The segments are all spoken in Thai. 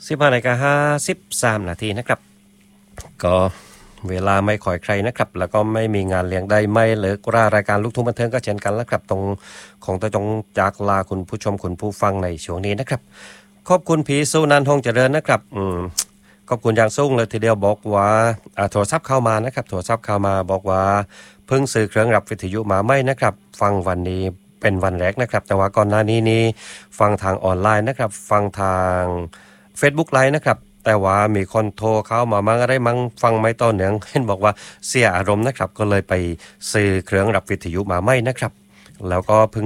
15:53 นาทีนะครับก็เวลาไม่ค่อยใครนะครับแล้วก็ไม่มีงานเลี้ยงได้ไม่เลิกรารายการลูกทุ่งบันเทิงก็เช่นกันแล้วครับตรงของตะจงจากลาคุณผู้ชมคุณผู้ฟังในช่วงนี้นะครับขอบคุณผีสุนันท์ทองเจริญนะครับขอบคุณอย่างสูงเลยทีเดียวบอกว่าโทรศัพท์เข้ามานะครับโทรศัพท์เข้ามาบอกว่าเพิ่งซื้อเครื่องรับวิทยุมาไม่นะครับฟังวันนี้เป็นวันแรกนะครับแต่ว่าก่อนหน้านี้ฟังทางออนไลน์นะครับฟังทาง Facebook Live นะครับแต่ว่ามีคนโทรเข้ามามั่งอะไรมั่งฟังไม่ต่อเนื่องเห็นบอกว่าเสียอารมณ์นะครับก็เลยไปซื้อเครื่องรับวิทยุมาไม่นะครับแล้วก็เพิ่ง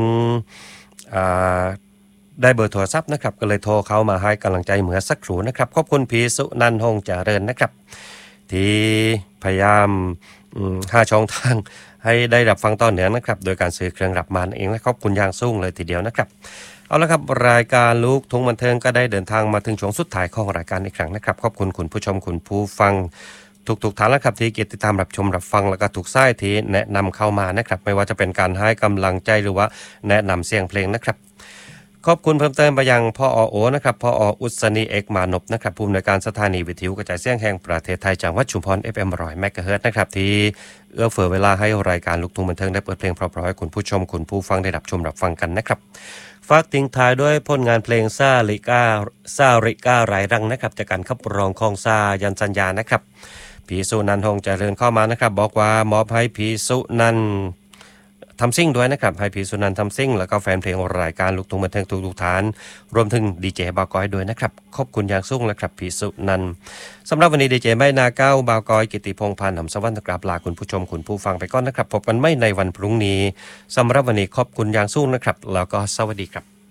ได้เบอร์โทรศัพท์นะครับก็เลยโทรเข้ามาให้กำลังใจเหมือนสักครู่นะครับขอบคุณพี่สุนันท์ หงส์เจริญนะครับที่พยายามหาช่องทางให้ได้รับฟังต่อเนื่องนะครับโดยการซื้อเครื่องรับมาเองและขอบคุณอย่างสูงเลยทีเดียวนะครับเอาละครับรายการลูกทุ่งบันเทิงก็ได้เดินทางมาถึงช่วงสุดท้ายของรายการอีกครั้งนะครับขอบคุณคุณผู้ชมคุณผู้ฟังทุกท่านแล้วครับที่ติดตามรับชมรับฟังแล้วก็ทุกสายที่แนะนำเข้ามานะครับไม่ว่าจะเป็นการให้กำลังใจหรือว่าแนะนำเสียงเพลงนะครับขอบคุณเพิ่มเติมไปยังพ่อโอนะครับพ่ออุศนีเอกมานพนะครับผู้อำนวยการสถานีวิทยุกระจายเสียงแห่งประเทศไทยจังหวัดชุมพร FM 100 เมกะเฮิรตซ์นะครับที่เอื้อเฟื้อเวลาให้รายการลูกทุ่งบันเทิงได้เปิดเพลงเพราะๆให้คุณผู้ชมคุณผู้ฟังได้รับชมรับฟังกันนะครับฝากทิ้งท้ายด้วยผลงานเพลงซาริก้าไรรังนะครับจากการขับร้องของซายันสัญญานะครับพี่สุนันท์ หงส์เจริญเข้ามานะครับบอกว่ามอบให้พี่สุนันท์ทำซิ่งด้วยนะครับให้พี่สุนันท์ทำซิ่งแล้วก็แฟนเพลงรายการลูกทุ่งบันเทิงทุกท่านรวมถึงดีเจบาวกอยด้วยนะครับขอบคุณอย่างสูงนะครับพี่สุนันท์สำหรับวันนี้ดีเจไม่นาเก้าบาวกอยกิติพงษ์พันธ์หำสวรรค์กราบลาคุณผู้ชมคุณผู้ฟังไปก่อนนะครับพบกันไม่ในวันพรุ่งนี้สำหรับวันนี้ขอบคุณอย่างสูงนะครับแล้วก็สวัสดีครับ